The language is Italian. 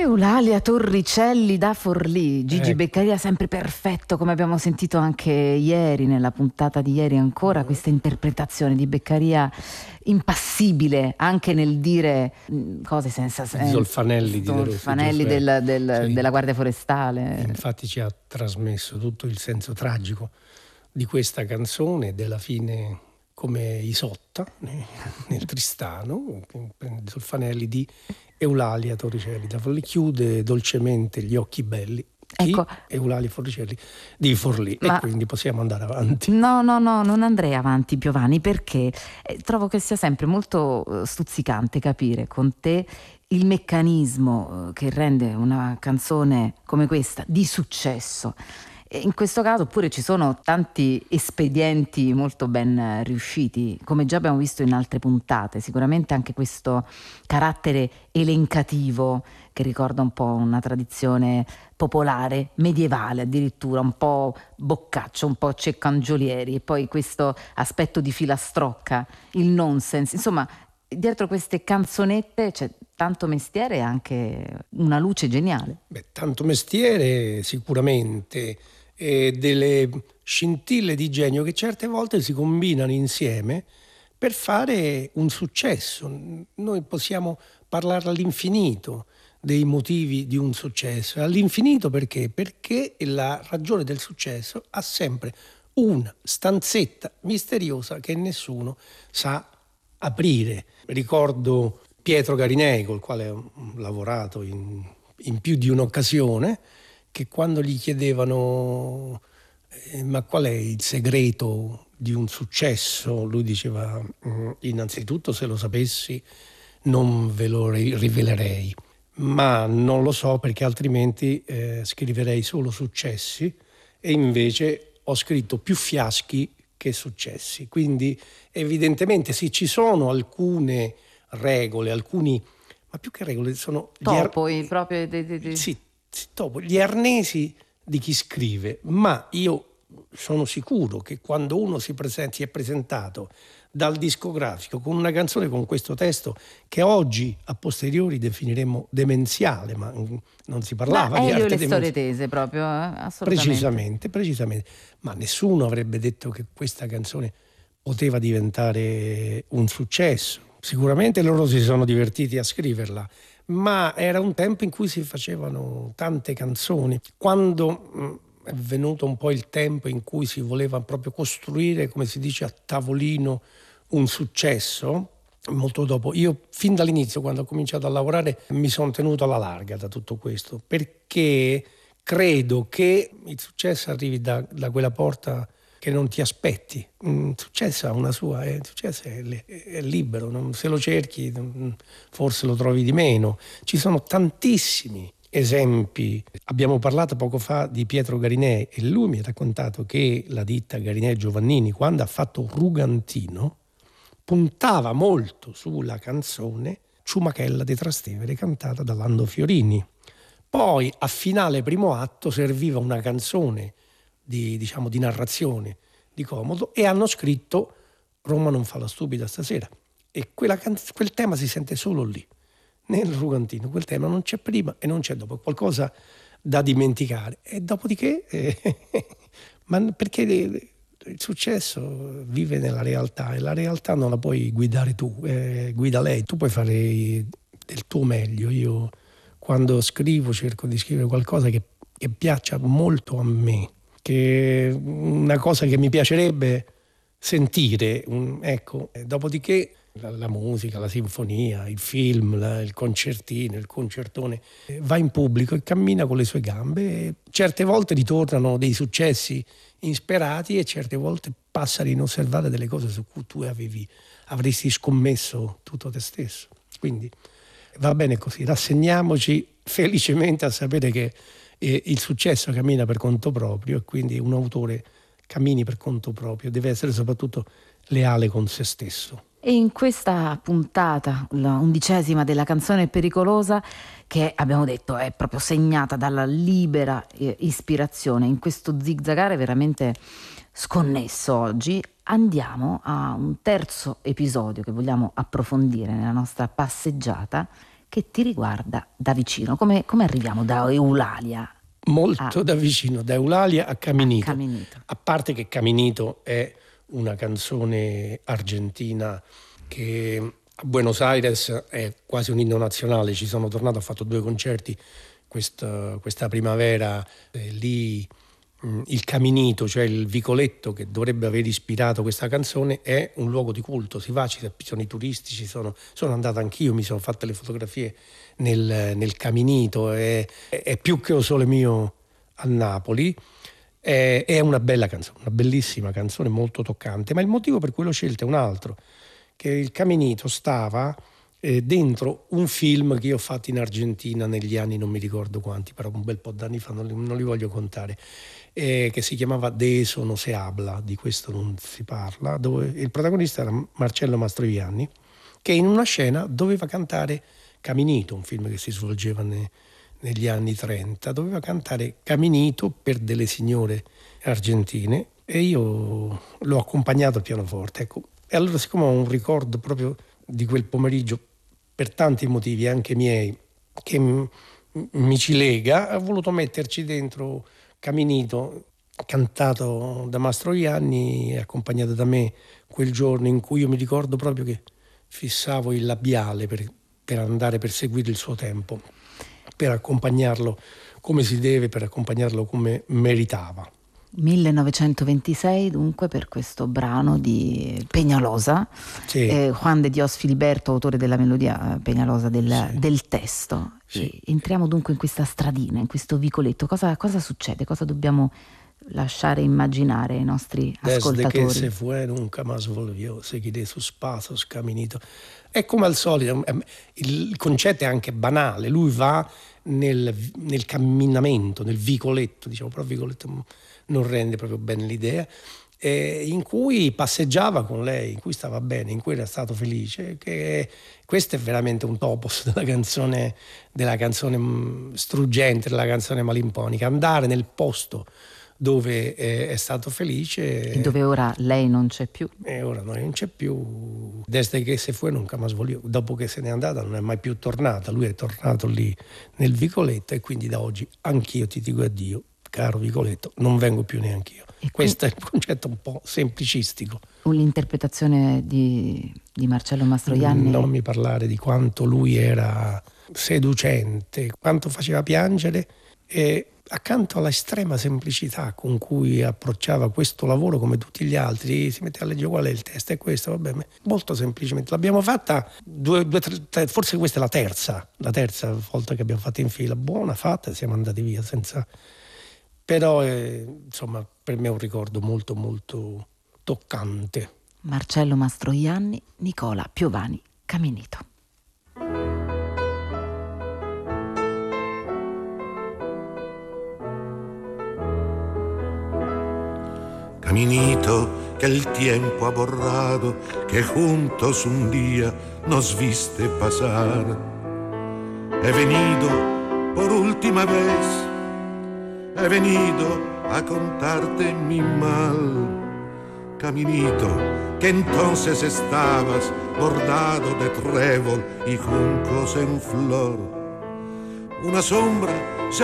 Eulalia Torricelli da Forlì, Gigi Beccaria sempre perfetto, come abbiamo sentito anche ieri, nella puntata di ieri ancora, questa interpretazione di Beccaria impassibile anche nel dire cose senza senso. Zolfanelli di Zolfanelli della Guardia Forestale. Infatti ci ha trasmesso tutto il senso tragico di questa canzone, della fine come Isotta nel Tristano. Zolfanelli di Eulalia Torricelli da Forlì, chiude dolcemente gli occhi belli. Ecco. Eulalia Torricelli di Forlì. E quindi possiamo andare avanti. No, non andrei avanti, Piovani, perché trovo che sia sempre molto stuzzicante capire con te il meccanismo che rende una canzone come questa di successo. In questo caso pure ci sono tanti espedienti molto ben riusciti, come già abbiamo visto in altre puntate. Sicuramente anche questo carattere elencativo che ricorda un po' una tradizione popolare, medievale addirittura, un po' Boccaccio, un po' Ceccangiolieri, e poi questo aspetto di filastrocca, il nonsense. Insomma, dietro queste canzonette c'è tanto mestiere e anche una luce geniale. Tanto mestiere sicuramente, e delle scintille di genio che certe volte si combinano insieme per fare un successo. Noi possiamo parlare all'infinito dei motivi di un successo, all'infinito perché la ragione del successo ha sempre una stanzetta misteriosa che nessuno sa aprire. Ricordo Pietro Garinei, col quale ho lavorato in più di un'occasione, che quando gli chiedevano ma qual è il segreto di un successo, lui diceva innanzitutto se lo sapessi non ve lo rivelerei, ma non lo so perché altrimenti scriverei solo successi e invece ho scritto più fiaschi che successi. Quindi evidentemente sì, ci sono alcune regole, ma più che regole sono gli arnesi di chi scrive, ma io sono sicuro che quando uno si è presentato dal discografico con una canzone con questo testo che oggi a posteriori definiremmo demenziale, ma non si parlava di arte le storie tese proprio, assolutamente. Precisamente, ma nessuno avrebbe detto che questa canzone poteva diventare un successo. Sicuramente loro si sono divertiti a scriverla, ma era un tempo in cui si facevano tante canzoni. Quando è venuto un po' il tempo in cui si voleva proprio costruire, come si dice, a tavolino un successo, molto dopo, io fin dall'inizio, quando ho cominciato a lavorare, mi sono tenuto alla larga da tutto questo, perché credo che il successo arrivi da quella porta che non ti aspetti. Il successo ha una sua, il successo è libero, se lo cerchi forse lo trovi di meno. Ci sono tantissimi esempi. Abbiamo parlato poco fa di Pietro Garinei e lui mi ha raccontato che la ditta Garinei Giovannini, quando ha fatto Rugantino, puntava molto sulla canzone Ciumachella di Trastevere cantata da Lando Fiorini. Poi a finale primo atto serviva una canzone di narrazione di comodo e hanno scritto Roma non fa la stupida stasera, e quel tema si sente solo lì nel Rugantino. Quel tema non c'è prima e non c'è dopo, qualcosa da dimenticare. E dopodiché ma perché il successo vive nella realtà e la realtà non la puoi guidare tu, guida lei. Tu puoi fare del tuo meglio. Io quando scrivo cerco di scrivere qualcosa che piaccia molto a me, che una cosa che mi piacerebbe sentire, ecco. Dopodiché la musica, la sinfonia, il film, il concertino, il concertone va in pubblico e cammina con le sue gambe, e certe volte ritornano dei successi insperati e certe volte passano inosservate delle cose su cui tu avresti scommesso tutto te stesso. Quindi va bene così, rassegniamoci felicemente a sapere che il successo cammina per conto proprio, e quindi un autore cammini per conto proprio deve essere soprattutto leale con se stesso. E in questa puntata, la 11ª della Canzone Pericolosa, che abbiamo detto è proprio segnata dalla libera ispirazione, in questo zigzagare veramente sconnesso oggi, andiamo a un terzo episodio che vogliamo approfondire nella nostra passeggiata, che ti riguarda da vicino. Come arriviamo da Eulalia? Molto da vicino, da Eulalia a Caminito. Caminito. A parte che Caminito è una canzone argentina che a Buenos Aires è quasi un inno nazionale. Ci sono tornato, ho fatto 2 concerti questa primavera, lì il Caminito, cioè il vicoletto che dovrebbe aver ispirato questa canzone, è un luogo di culto. Si va, ci sono i turisti, sono andato anch'io, mi sono fatte le fotografie nel Caminito, è più che un sole mio a Napoli. È una bella canzone, una bellissima canzone, molto toccante, ma il motivo per cui l'ho scelta è un altro, che il Caminito stava dentro un film che io ho fatto in Argentina negli anni, non mi ricordo quanti, però un bel po' d'anni fa, non li voglio contare, che si chiamava De eso no se habla, di questo non si parla, dove il protagonista era Marcello Mastroianni, che in una scena doveva cantare Caminito, un film che si svolgeva negli anni 30, doveva cantare Caminito per delle signore argentine e io l'ho accompagnato al pianoforte, ecco. E allora, siccome ho un ricordo proprio di quel pomeriggio, per tanti motivi anche miei, che mi ci lega, ho voluto metterci dentro Caminito, cantato da Mastroianni, accompagnato da me quel giorno in cui io mi ricordo proprio che fissavo il labiale per andare, per seguire il suo tempo, per accompagnarlo come si deve, per accompagnarlo come meritava. 1926 dunque per questo brano di Peñalosa, Sì. Juan de Dios Filiberto, autore della melodia, Peñalosa del testo. Sì. E entriamo dunque in questa stradina, in questo vicoletto. Cosa succede? Cosa dobbiamo lasciare immaginare ai nostri ascoltatori? Desde que se fue nunca más volvió, seguiré sus pasos, Caminito. È come al solito, il concetto è anche banale, lui va nel camminamento, nel vicoletto, diciamo, però vicoletto non rende proprio bene l'idea, in cui passeggiava con lei, in cui stava bene, in cui era stato felice, che questo è veramente un topos della canzone struggente, della canzone malinponica, andare nel posto dove è stato felice e dove ora lei non c'è più, e ora non c'è più. Desde che se fue nunca más volvió, dopo che se n'è andata non è mai più tornata, lui è tornato lì nel vicoletto e quindi da oggi anch'io ti dico addio, caro vicoletto, non vengo più neanch'io. Questo è il concetto un po' semplicistico. L'interpretazione di Marcello Mastroianni. Non mi parlare di quanto lui era seducente, quanto faceva piangere, e accanto alla estrema semplicità con cui approcciava questo lavoro come tutti gli altri, si metteva a leggere qual è il testo e questo, vabbè, molto semplicemente. L'abbiamo fatta due, tre, forse questa è la terza volta che abbiamo fatto in fila, buona fatta, siamo andati via senza... Però insomma per me è un ricordo molto molto toccante. Marcello Mastroianni, Nicola Piovani, Caminito. Caminito que el tiempo ha borrado, que juntos un día nos viste pasar. He venido por última vez, he venido a contarte mi mal. Caminito, que entonces estabas bordado de trébol y juncos en flor. Una sombra